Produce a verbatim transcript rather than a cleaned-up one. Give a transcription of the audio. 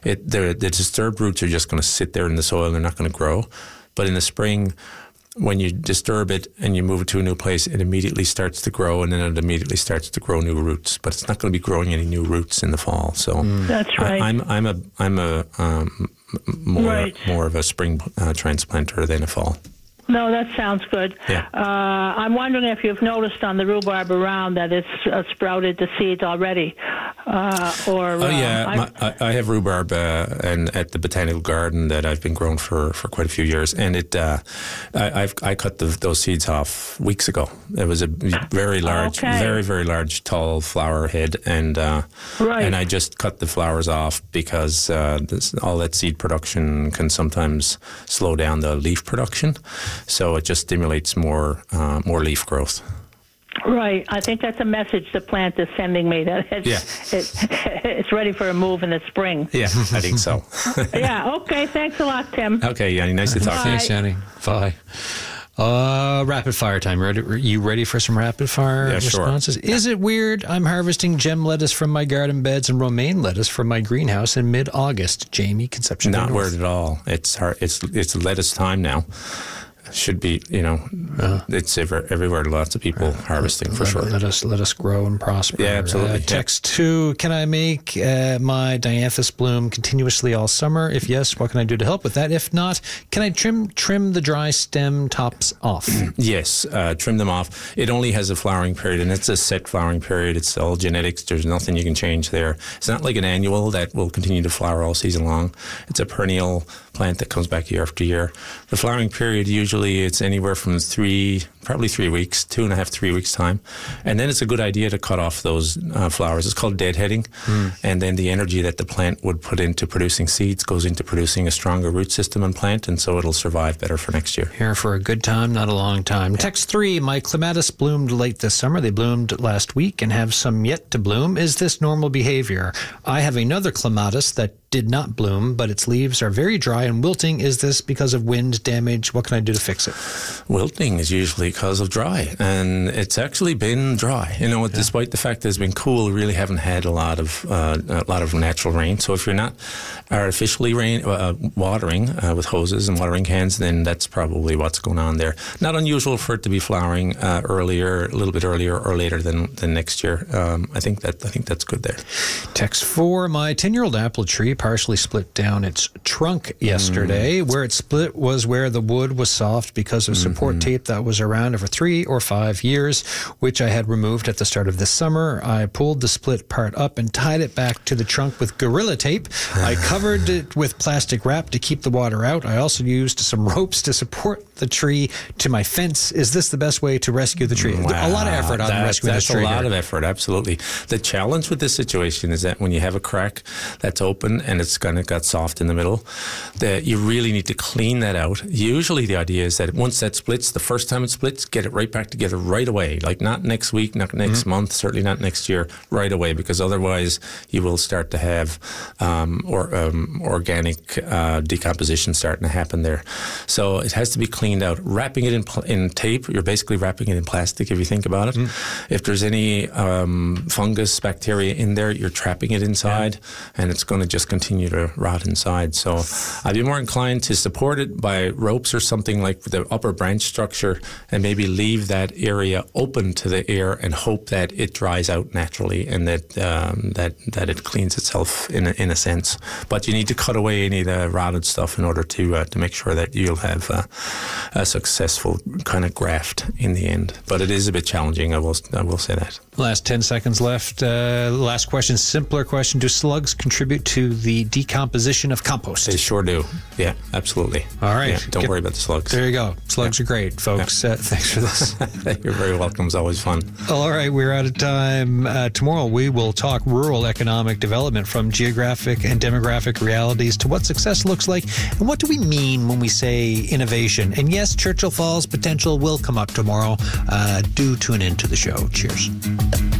it the, the disturbed roots are just going to sit there in the soil. They're not going to grow. But in the spring, when you disturb it and you move it to a new place, it immediately starts to grow, and then it immediately starts to grow new roots. But it's not going to be growing any new roots in the fall. So mm. That's right. I, I'm I'm a I'm a um, more right. more of a spring uh, transplanter than a fall. No, that sounds good. Yeah. Uh, I'm wondering if you've noticed on the rhubarb around that it's uh, sprouted the seeds already. Uh, or oh yeah, uh, My, I, I have rhubarb uh, and at the botanical garden that I've been growing for, for quite a few years, and it uh, I, I've I cut the, those seeds off weeks ago. It was a very large, okay. very very large, tall flower head, and uh, right. and I just cut the flowers off because uh, this, all that seed production can sometimes slow down the leaf production, so it just stimulates more uh, more leaf growth. Right. I think that's a message the plant is sending me, that it's, yeah. it, it's ready for a move in the spring. Yeah, I think so. Yeah, okay. Thanks a lot, Tim. Okay, Yanni. Nice to talk to you. Thanks, Yanni. Bye. Uh, rapid fire time. Ready, you ready for some rapid fire yeah, responses? Sure. Is it weird I'm harvesting gem lettuce from my garden beds and romaine lettuce from my greenhouse in mid-August? Jamie, Conception. Not weird at all. It's hard, it's it's lettuce time now. Should be, you know, uh, it's ever, everywhere. Lots of people uh, harvesting let, for sure. Let us let us grow and prosper. Yeah, absolutely. Uh, text yeah. two: can I make uh, my dianthus bloom continuously all summer? If yes, what can I do to help with that? If not, can I trim trim the dry stem tops off? Yes, uh, trim them off. It only has a flowering period, and it's a set flowering period. It's all genetics. There's nothing you can change there. It's not like an annual that will continue to flower all season long. It's a perennial plant that comes back year after year. The flowering period, usually it's anywhere from three, probably three weeks, two and a half, three weeks time. And then it's a good idea to cut off those uh, flowers. It's called deadheading. Mm. And then the energy that the plant would put into producing seeds goes into producing a stronger root system and plant, and so it'll survive better for next year. Here for a good time, not a long time. Text three: my clematis bloomed late this summer. They bloomed last week and have some yet to bloom. Is this normal behavior? I have another clematis that did not bloom, but its leaves are very dry and wilting. Is this because of wind damage? What can I do to fix it? Wilting is usually because of dry, and it's actually been dry. You know, yeah. despite the fact that it's been cool, we really haven't had a lot of uh, a lot of natural rain. So if you're not artificially rain uh, watering uh, with hoses and watering cans, then that's probably what's going on there. Not unusual for it to be flowering uh, earlier, a little bit earlier or later than, than next year. Um, I think that I think that's good there. Text four: my ten-year-old apple tree partially split down its trunk yesterday. Mm. Where it split was where the wood was soft because of support mm-hmm. tape that was around over three or five years, which I had removed at the start of this summer. I pulled the split part up and tied it back to the trunk with Gorilla Tape. I covered it with plastic wrap to keep the water out. I also used some ropes to support the tree to my fence. Is this the best way to rescue the tree? Wow. A lot of effort on that, rescuing this tree. That's a lot here. of effort, absolutely. The challenge with this situation is that when you have a crack that's open and it's kind of got soft in the middle, that you really need to clean that out. Usually the idea is that once that splits, the first time it splits, get it right back together right away. Like not next week, not next mm-hmm. month, certainly not next year, right away, because otherwise you will start to have um, or um, organic uh, decomposition starting to happen there. So it has to be cleaned out. Wrapping it in, pl- in tape, you're basically wrapping it in plastic if you think about it. Mm-hmm. If there's any um, fungus, bacteria in there, you're trapping it inside, yeah. and it's going to just continue to rot inside. So I'd be more inclined to support it by ropes or something like the upper branch structure, and maybe leave that area open to the air and hope that it dries out naturally and that um, that that it cleans itself in a, in a sense. But you need to cut away any of the rotted stuff in order to uh, to make sure that you'll have uh, a successful kind of graft in the end. But it is a bit challenging. I will I will say that. Last ten seconds left. Uh, last question, simpler question. Do slugs contribute to the decomposition of compost? They sure do. Yeah, absolutely. All right. Yeah, don't Get, worry about the slugs. There you go. Slugs yeah. are great, folks. Yeah. Uh, thanks for this. You're very welcome. It's always fun. All right. We're out of time. Uh, tomorrow we will talk rural economic development, from geographic and demographic realities to what success looks like, and what do we mean when we say innovation. And yes, Churchill Falls potential will come up tomorrow. Uh, do tune in to the show. Cheers.